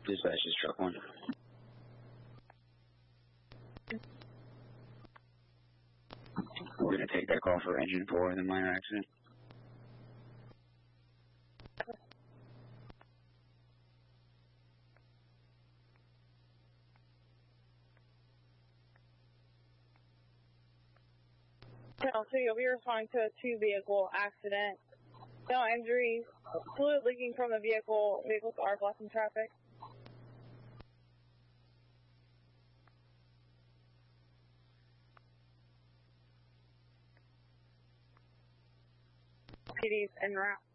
Dispatch is truck 1. We're going to take that call for engine 4 in the minor accident. Channel 2, you'll be responding to a 2-vehicle accident. No injuries. Fluid leaking from the vehicle. Vehicles are blocking traffic. PD's en route.